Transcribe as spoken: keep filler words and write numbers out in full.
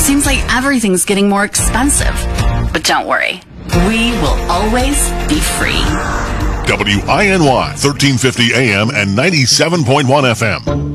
Seems like everything's getting more expensive. But don't worry, we will always be free. W I N Y, thirteen fifty A M and ninety-seven point one F M.